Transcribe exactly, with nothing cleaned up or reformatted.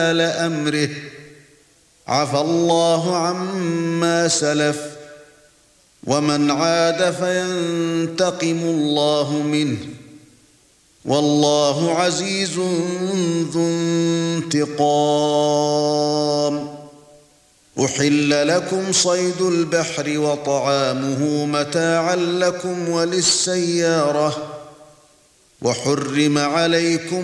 أمره عفى الله عما سلف ومن عاد فينتقم الله منه والله عزيز ذو انتقام. أحل لكم صيد البحر وطعامه متاعا لكم وللسيارة وحرم عليكم